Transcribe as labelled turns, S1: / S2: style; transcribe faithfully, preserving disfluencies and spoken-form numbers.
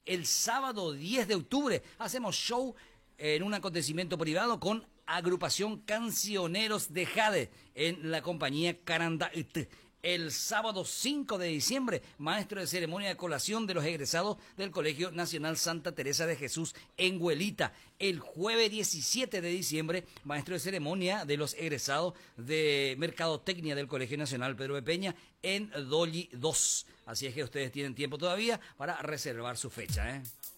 S1: El sábado diez de octubre hacemos show en un acontecimiento privado con agrupación Cancioneros de Jade en la compañía Caranda. El sábado cinco de diciembre, maestro de ceremonia de colación de los egresados del Colegio Nacional Santa Teresa de Jesús en Huelita. El jueves diecisiete de diciembre, maestro de ceremonia de los egresados de Mercadotecnia del Colegio Nacional Pedro de Peña en Dolly dos. Así es que ustedes tienen tiempo todavía para reservar su fecha, ¿eh?